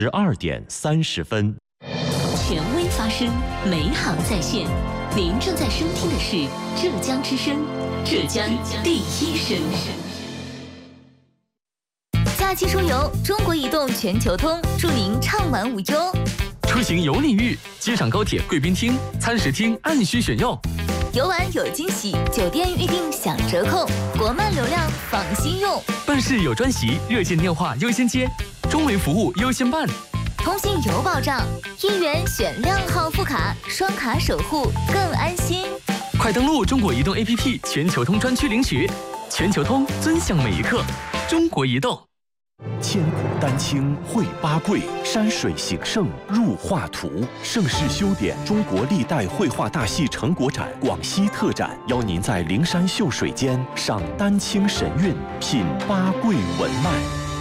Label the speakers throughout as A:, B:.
A: 12:30。
B: 权威发声，美好在线。您正在收听的是浙江之声，浙江第一声。
C: 假期出游，中国移动全球通，祝您畅玩无忧。
D: 出行有礼遇，机场高铁贵宾厅、餐食厅按需选用。
C: 游玩有惊喜，酒店预订享折扣，国漫流量放心用。
D: 办事有专席，热线电话优先接，中维服务优先办。
C: 通信有保障，1元选2号副卡，双卡守护更安心。
D: 快登录中国移动 APP 全球通专区领取，全球通尊享每一刻。中国移动。
A: 千古丹青绘八桂，山水形胜入画图。盛世修典中国历代绘画大戏成果展广西特展，邀您在灵山秀水间赏丹青神韵，品八桂文脉。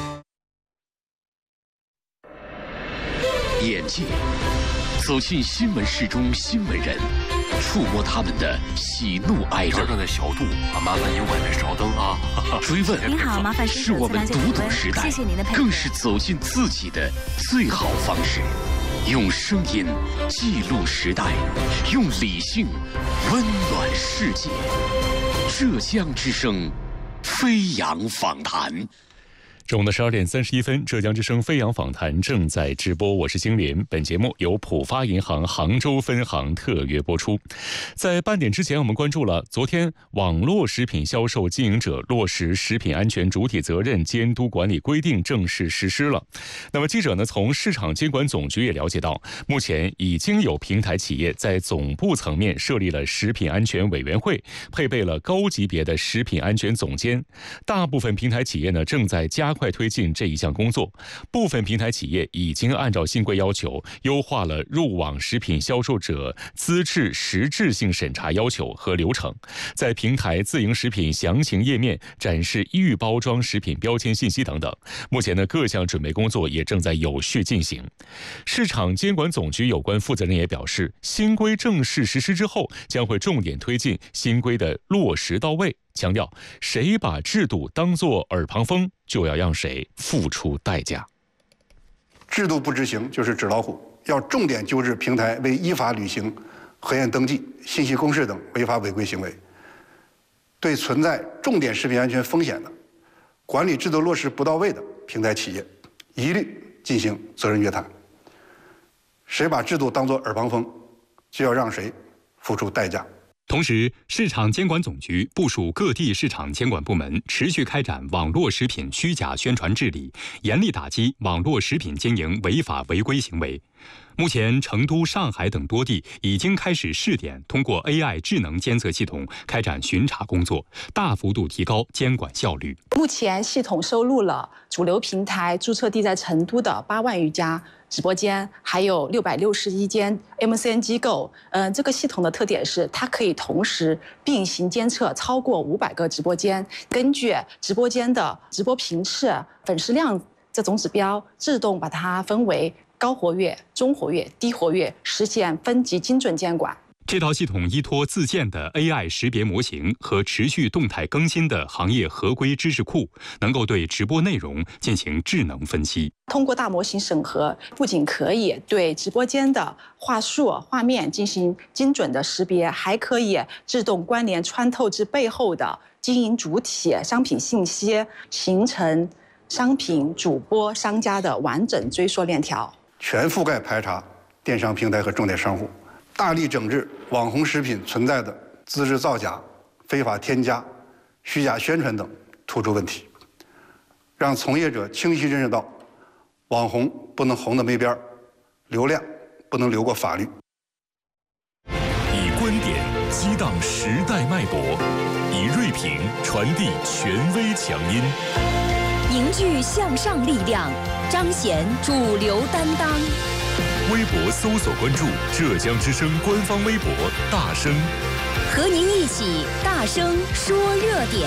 E: 眼界走进新闻室中新闻人，触摸他们的喜怒哀乐。
F: 正在消毒，麻烦您外面稍等啊。
E: 追问
C: 您好，麻烦
E: 是我们读懂时代，
C: 谢谢您的配合，
E: 更是走进自己的最好方式。用声音记录时代，用理性温暖世界。浙江之声，飞扬访谈。
G: 中午的12:31，浙江之声飞扬访谈正在直播，我是金莲。本节目由浦发银行杭州分行特约播出。在半点之前，我们关注了昨天网络食品销售经营者落实食品安全主体责任监督管理规定正式实施了。那么记者呢，从市场监管总局也了解到，目前已经有平台企业在总部层面设立了食品安全委员会，配备了高级别的食品安全总监。大部分平台企业呢，正在加快推进这一项工作。部分平台企业已经按照新规要求，优化了入网食品销售者资质实质性审查要求和流程，在平台自营食品详情页面展示预包装食品标签信息等等。目前呢，各项准备工作也正在有序进行。市场监管总局有关负责人也表示，新规正式实施之后，将会重点推进新规的落实到位，强调谁把制度当作耳旁风，就要让谁付出代价。
H: 制度不执行就是纸老虎，要重点纠治平台未依法履行核验登记、信息公示等违法违规行为。对存在重点食品安全风险的、管理制度落实不到位的平台企业，一律进行责任约谈。谁把制度当作耳旁风，就要让谁付出代价。
I: 同时，市场监管总局部署各地市场监管部门持续开展网络食品虚假宣传治理，严厉打击网络食品经营违法违规行为。目前，成都、上海等多地已经开始试点通过 AI 智能监测系统开展巡查工作，大幅度提高监管效率。
J: 目前系统收录了主流平台注册地在成都的8万余家直播间，还有661间 MCN 机构。这个系统的特点是，它可以同时并行监测超过500个直播间，根据直播间的直播频次、粉丝量这种指标，自动把它分为高活跃、中活跃、低活跃，实现分级精准监管。
I: 这套系统依托自建的 AI 识别模型和持续动态更新的行业合规知识库，能够对直播内容进行智能分析。
J: 通过大模型审核，不仅可以对直播间的话术、画面进行精准的识别，还可以自动关联穿透至背后的经营主体、商品信息，形成商品、主播、商家的完整追溯链条，
H: 全覆盖排查电商平台和重点商户，大力整治网红食品存在的资质造假、非法添加、虚假宣传等突出问题，让从业者清晰认识到，网红不能红得没边儿，流量不能流过法律。
G: 以观点激荡时代脉搏，以锐评传递权威强音，
B: 凝聚向上力量，彰显主流担当。
G: 微博搜索关注浙江之声官方微博大声，
B: 和您一起大声说热点。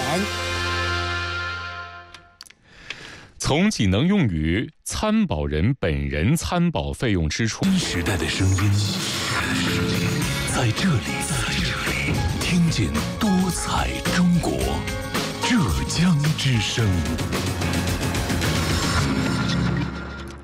G: 从仅能用于参保人本人参保费用支出。
F: 时代的声音，在这里，听见多彩中国，浙江之声。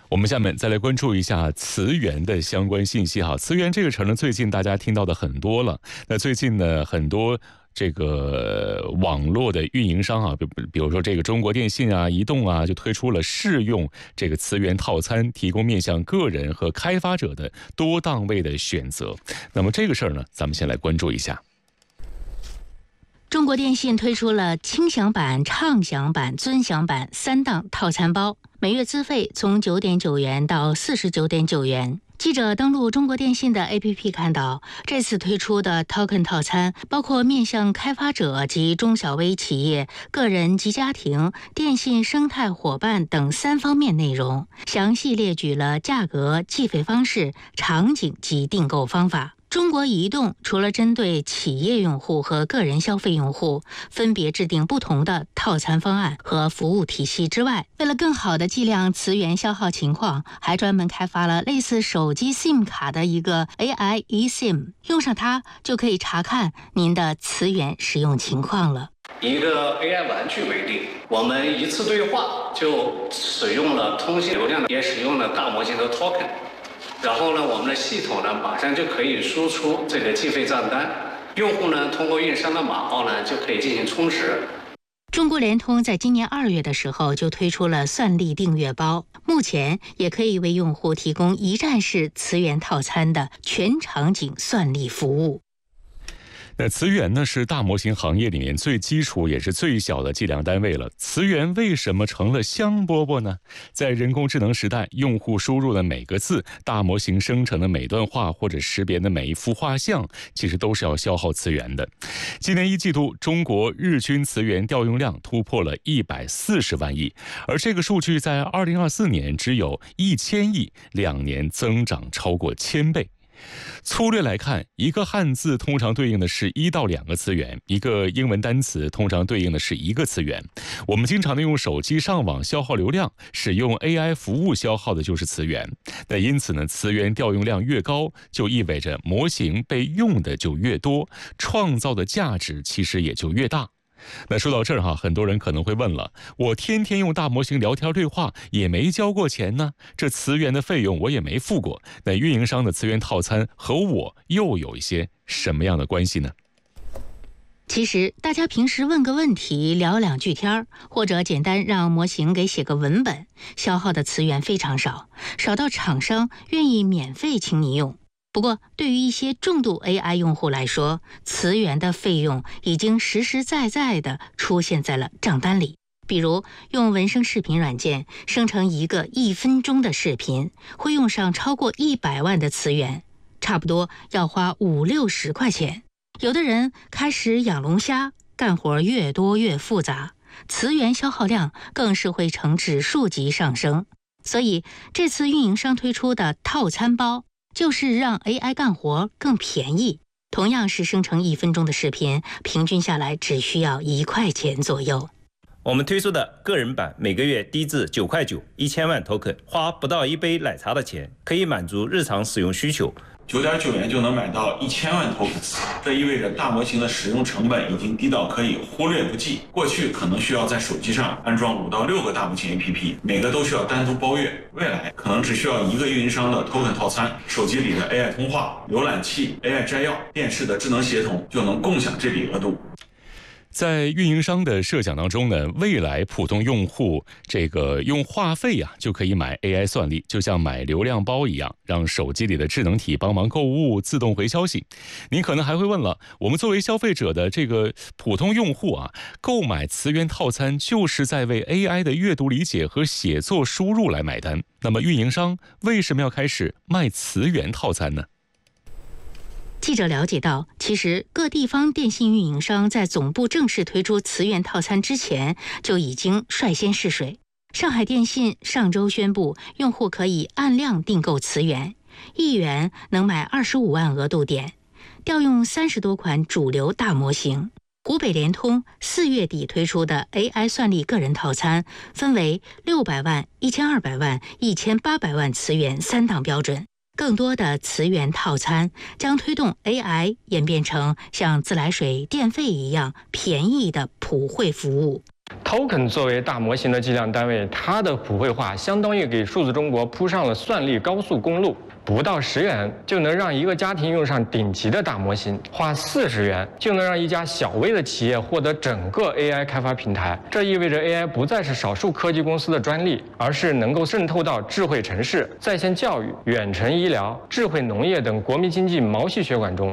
G: 我们下面再来关注一下慈源的相关信息哈。慈源这个词呢，最近大家听到的很多了。那最近呢，很多这个网络的运营商啊，比如说这个中国电信啊、移动啊，就推出了试用这个慈源套餐，提供面向个人和开发者的多档位的选择。那么这个事儿呢，咱们先来关注一下。
K: 中国电信推出了轻享版、畅享版、尊享版3档套餐包，每月资费从9.9元到49.9元。记者登录中国电信的 APP 看到，这次推出的 Token 套餐包括面向开发者及中小微企业、个人及家庭、电信生态伙伴等3方面内容，详细列举了价格、计费方式、场景及订购方法。中国移动除了针对企业用户和个人消费用户分别制定不同的套餐方案和服务体系之外，为了更好地计量磁源消耗情况，还专门开发了类似手机 SIM 卡的一个 AI eSIM， 用上它就可以查看您的磁源使用情况了。
L: 一个 AI 玩具为例，我们一次对话就使用了通信流量，也使用了大模型的 Token。然后呢，我们的系统呢，马上就可以输出这个计费账单，用户呢通过运营商的码号呢就可以进行充值。
K: 中国联通在今年2月的时候就推出了算力订阅包，目前也可以为用户提供一站式磁源套餐的全场景算力服务。
G: 那磁源呢是大模型行业里面最基础也是最小的计量单位了。磁源为什么成了香饽饽呢？在人工智能时代，用户输入的每个字，大模型生成的每段话或者识别的每一幅画像，其实都是要消耗磁源的。今年1季度，中国日均磁源调用量突破了140万亿，而这个数据在2024年只有1000亿，2年增长超过1000倍。粗略来看，一个汉字通常对应的是1到2个词源，一个英文单词通常对应的是1个词源。我们经常的用手机上网消耗流量，使用 AI 服务消耗的就是词源。那因此呢，词源调用量越高，就意味着模型被用的就越多，创造的价值其实也就越大。那说到这儿哈，很多人可能会问了，我天天用大模型聊天对话，也没交过钱呢，这磁源的费用我也没付过，那运营商的磁源套餐和我又有一些什么样的关系呢？
K: 其实大家平时问个问题，聊2句天，或者简单让模型给写个文本，消耗的磁源非常少，少到厂商愿意免费请你用。不过，对于一些重度 AI 用户来说，磁源的费用已经实实在在地出现在了账单里。比如，用文生视频软件生成一个1分钟的视频，会用上超过100万的磁源，差不多要花50-60块钱。有的人开始养龙虾，干活越多越复杂，磁源消耗量更是会呈指数级上升。所以，这次运营商推出的套餐包，就是让 AI 干活更便宜，同样是生成1分钟的视频，平均下来只需要1块钱左右。
M: 我们推出的个人版每个月低至9块9，1000万 token， 花不到1杯奶茶的钱，可以满足日常使用需求。
N: 9.9元就能买到1000万 tokens， 这意味着大模型的使用成本已经低到可以忽略不计。过去可能需要在手机上安装5到6个大模型 APP， 每个都需要单独包月。未来可能只需要1个运营商的 token 套餐，手机里的 AI 通话、浏览器、AI 摘要、电视的智能协同就能共享这笔额度。
G: 在运营商的设想当中呢，未来普通用户这个用话费就可以买 AI 算力，就像买流量包一样，让手机里的智能体帮忙购物，自动回消息。您可能还会问了，我们作为消费者的这个普通用户购买磁源套餐就是在为 AI 的阅读理解和写作输入来买单，那么运营商为什么要开始卖磁源套餐呢？
K: 记者了解到，其实各地方电信运营商在总部正式推出磁源套餐之前，就已经率先试水。上海电信上周宣布，用户可以按量订购磁源，1元能买25万额度点，调用30多款主流大模型。湖北联通4月底推出的 AI 算力个人套餐，分为600万、1200万、1800万磁源3档标准。更多的磁源套餐将推动 AI 演变成像自来水、电费一样便宜的普惠服务。
O: Token 作为大模型的计量单位，它的普惠化相当于给数字中国铺上了算力高速公路。不到10元就能让一个家庭用上顶级的大模型，花40元就能让一家小微的企业获得整个 AI 开发平台。这意味着 AI 不再是少数科技公司的专利，而是能够渗透到智慧城市、在线教育、远程医疗、智慧农业等国民经济毛细血管中。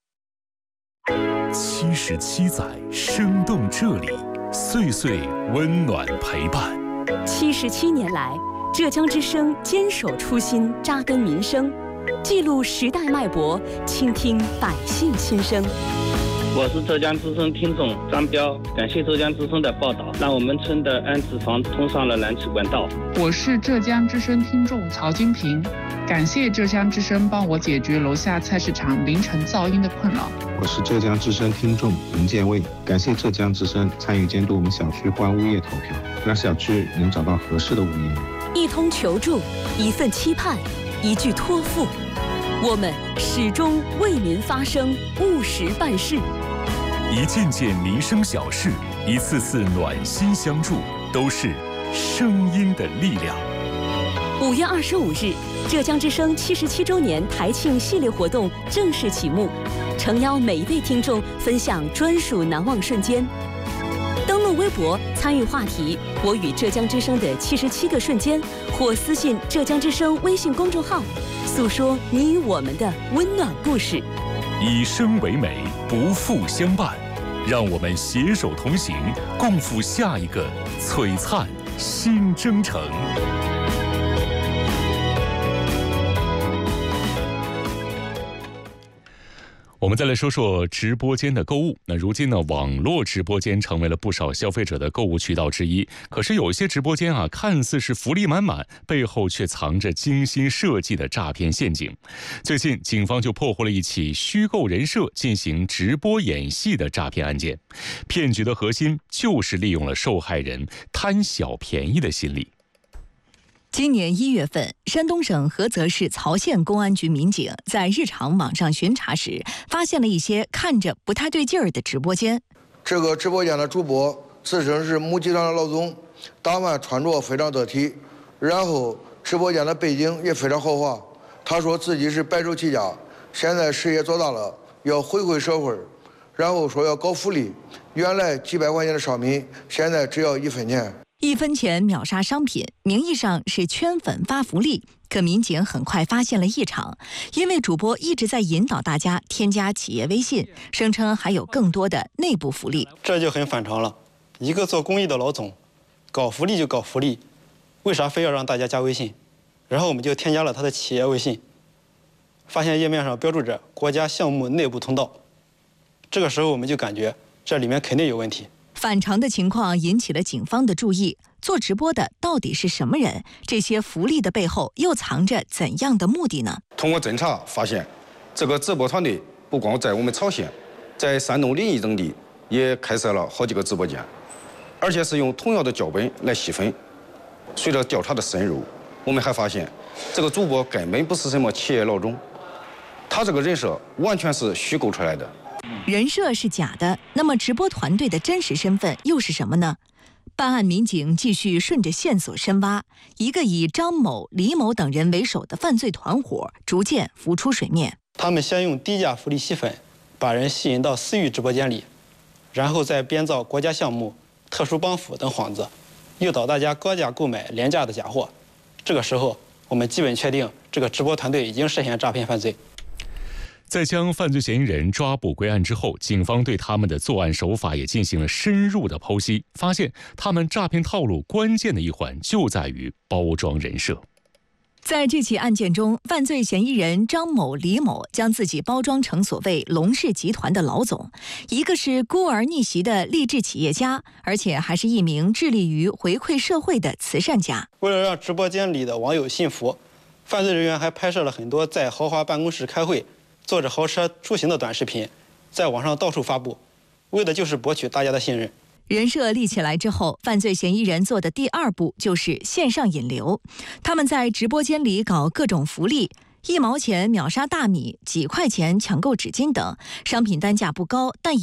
F: 77载生动这里，岁岁温暖陪伴。
P: 77年来，浙江之声坚守初心，扎根民生，记录时代脉搏，倾听百姓心声。
Q: 我是浙江之声听众张彪，感谢浙江之声的报道，让我们村的安置房通上了燃气管道。
R: 我是浙江之声听众曹金平，感谢浙江之声帮我解决楼下菜市场凌晨噪音的困扰。
S: 我是浙江之声听众林建卫，感谢浙江之声参与监督我们小区换物业投票，让小区能找到合适的物业。
P: 一通求助，一份期盼，一句托付，我们始终为民发声，务实办事。
F: 一件件民生小事，一次次暖心相助，都是声音的力量。
P: 5月25日，浙江之声77周年台庆系列活动正式启幕，诚邀每一位听众分享专属难忘瞬间。登录微博参与话题“我与浙江之声的77个瞬间”，或私信浙江之声微信公众号，诉说你与我们的温暖故事。
F: 以声为媒，不负相伴，让我们携手同行，共赴下一个璀璨新征程。
G: 我们再来说说直播间的购物。那如今呢，网络直播间成为了不少消费者的购物渠道之一。可是有些直播间看似是福利满满，背后却藏着精心设计的诈骗陷阱。最近，警方就破获了一起虚构人设进行直播演戏的诈骗案件。骗局的核心就是利用了受害人贪小便宜的心理。
T: 今年1月份，山东省菏泽市曹县公安局民警在日常网上巡查时，发现了一些看着不太对劲儿的直播间。
U: 这个直播间的主播自称是某集团的老总，打扮穿着非常得体，然后直播间的背景也非常豪华。他说自己是白手起家，现在事业做大了，要回馈社会，然后说要搞福利，原来几百块钱的商品，现在只要1分钱。
T: 1分钱秒杀商品，名义上是圈粉发福利，可民警很快发现了异常，因为主播一直在引导大家添加企业微信，声称还有更多的内部福利。
V: 这就很反常了，一个做公益的老总，搞福利就搞福利，为啥非要让大家加微信？然后我们就添加了他的企业微信，发现页面上标注着国家项目内部通道，这个时候我们就感觉这里面肯定有问题。
T: 反常的情况引起了警方的注意，做直播的到底是什么人？这些福利的背后又藏着怎样的目的呢？
W: 通过侦查发现，这个直播团队不光在我们曹县，在山东临沂等地也开设了好几个直播间，而且是用同样的脚本来细分。随着调查的深入，我们还发现，这个主播根本不是什么企业老总，他这个人设完全是虚构出来的。
T: 人设是假的，那么直播团队的真实身份又是什么呢？办案民警继续顺着线索深挖，一个以张某、李某等人为首的犯罪团伙逐渐浮出水面。
V: 他们先用低价福利吸粉，把人吸引到私域直播间里，然后再编造国家项目、特殊帮扶等幌子，诱导大家高价购买廉价的假货。这个时候，我们基本确定这个直播团队已经涉嫌诈骗犯罪。
G: 在将犯罪嫌疑人抓捕归案之后，警方对他们的作案手法也进行了深入的剖析，发现他们诈骗套路关键的一环就在于包装人设。
T: 在这起案件中，犯罪嫌疑人张某、李某将自己包装成所谓龙氏集团的老总，一个是孤儿逆袭的励志企业家，而且还是一名致力于回馈社会的慈善家。
V: 为了让直播间里的网友信服，犯罪人员还拍摄了很多在豪华办公室开会、坐着豪车出行的短视频，在网上到处发布，为的就是博取大家的信任。
T: 人设立起来之后，犯罪嫌疑人做的第2步就是线上引流。他们在直播间里搞各种福利，1毛钱秒杀大米，几块钱抢购纸巾等，商品单价不高，但